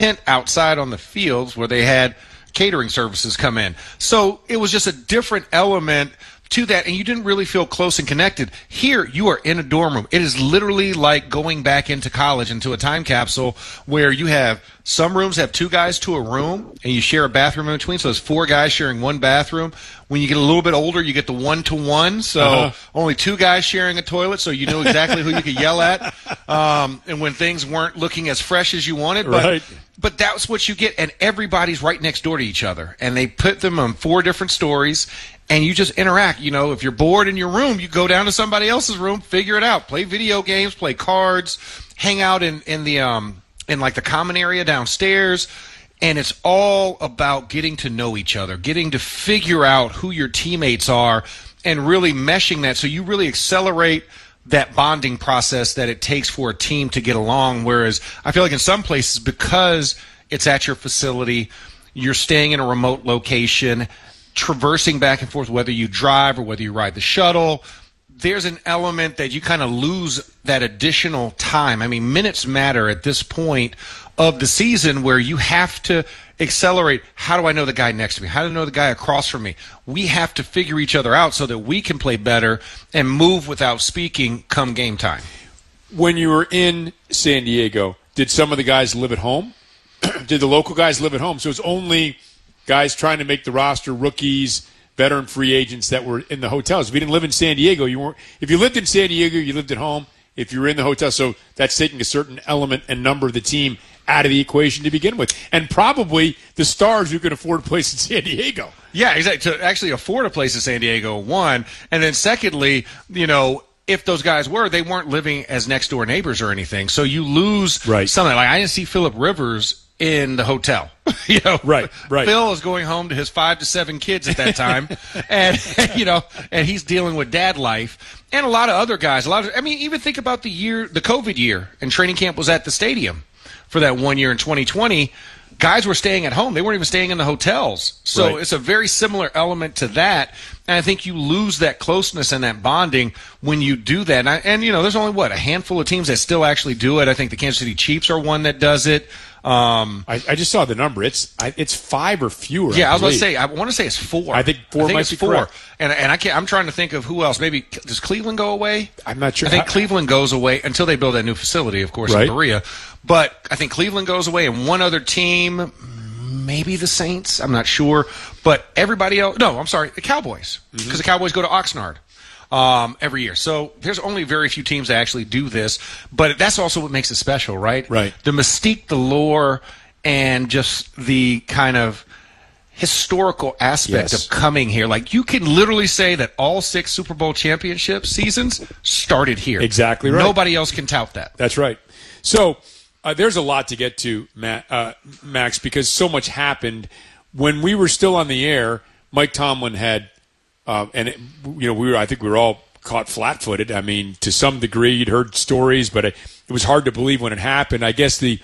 outside on the fields where they had catering services come in. So it was just a different element to that, and you didn't really feel close and connected. Here, you are in a dorm room. It is literally like going back into college, into a time capsule, where you have some rooms have 2 guys to a room, and you share a bathroom in between, so there's 4 guys sharing one bathroom. When you get a little bit older, you get the 1-to-1, so only 2 guys sharing a toilet, so you knew exactly who you could yell at, and when things weren't looking as fresh as you wanted. But that's what you get, and everybody's right next door to each other, and they put them on 4 different stories, and you just interact. You know, if you're bored in your room, you go down to somebody else's room, figure it out, play video games, play cards, hang out in like the common area downstairs. And it's all about getting to know each other, getting to figure out who your teammates are, and really meshing that so you really accelerate that bonding process that it takes for a team to get along. Whereas I feel like in some places, because it's at your facility, you're staying in a remote location, traversing back and forth, whether you drive or whether you ride the shuttle, there's an element that you kind of lose that additional time. I mean, minutes matter at this point of the season, where you have to accelerate. How do I know the guy next to me? How do I know the guy across from me? We have to figure each other out so that we can play better and move without speaking come game time. When you were in San Diego, did some of the guys live at home? Did the local guys live at home? So it's only guys trying to make the roster, rookies, veteran free agents that were in the hotels. If you didn't live in San Diego, you weren't. If you lived in San Diego, you lived at home. If you were in the hotel, so that's taking a certain element and number of the team out of the equation to begin with. And probably the stars who can afford a place in San Diego. Yeah, exactly. To actually afford a place in San Diego, one. And then secondly, you know, if those guys they weren't living as next door neighbors or anything. So you lose something. Like I didn't see Phillip Rivers in the hotel. You know, right. Phil is going home to his 5 to 7 kids at that time, and you know, and he's dealing with dad life, and a lot of other guys. Even think about the COVID year, and training camp was at the stadium for that 1 year in 2020. Guys were staying at home; they weren't even staying in the hotels. So it's a very similar element to that, and I think you lose that closeness and that bonding when you do that. And you know, there's only a handful of teams that still actually do it. I think the Kansas City Chiefs are one that does it. I just saw the number. It's 5 or fewer. Yeah, I was going to say. I want to say it's 4. I think 4 might be 4. Correct. And I'm trying to think of who else. Maybe does Cleveland go away? I'm not sure. I think Cleveland goes away until they build that new facility, of course, in Berea. But I think Cleveland goes away, and one other team, maybe the Saints. I'm not sure. But everybody else. No, I'm sorry, the Cowboys, because the Cowboys go to Oxnard every year. So there's only very few teams that actually do this, but that's also what makes it special, right? Right. The mystique, the lore, and just the kind of historical aspect of coming here. Like, you can literally say that all 6 Super Bowl championship seasons started here. Exactly right. Nobody else can tout that. That's right. So there's a lot to get to, Max, because so much happened. When we were still on the air, Mike Tomlin had I think we were all caught flat-footed. I mean, to some degree, you'd heard stories, but it was hard to believe when it happened. I guess the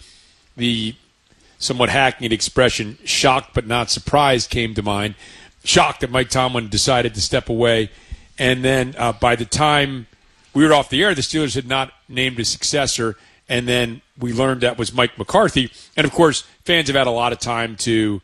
somewhat hackneyed expression, shocked but not surprised, came to mind. Shocked that Mike Tomlin decided to step away. And then by the time we were off the air, the Steelers had not named a successor, and then we learned that was Mike McCarthy. And, of course, fans have had a lot of time to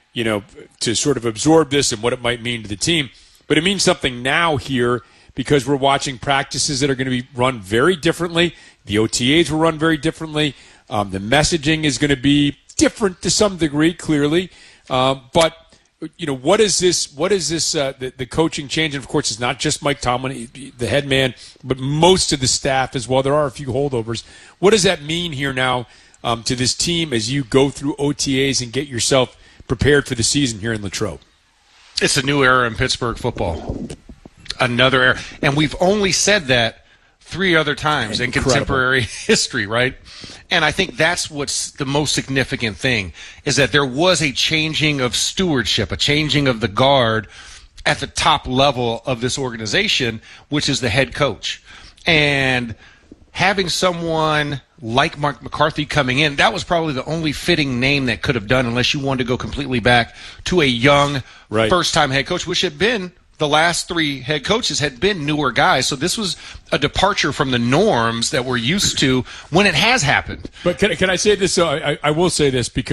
sort of absorb this and what it might mean to the team. But it means something now here, because we're watching practices that are going to be run very differently. The OTAs will run very differently. The messaging is going to be different to some degree, clearly. But what is this? What is this? The coaching change, and of course, it's not just Mike Tomlin, the head man, but most of the staff as well. There are a few holdovers. What does that mean here now to this team as you go through OTAs and get yourself prepared for the season here in Latrobe? It's a new era in Pittsburgh football. Another era. And we've only said that 3 other times in contemporary history, right? And I think that's what's the most significant thing, is that there was a changing of stewardship, a changing of the guard at the top level of this organization, which is the head coach. And having someone like Mark McCarthy coming in, that was probably the only fitting name that could have done, unless you wanted to go completely back to a young first-time head coach, which had been the last 3 head coaches had been newer guys. So this was a departure from the norms that we're used to when it has happened. But can I say this? I will say this because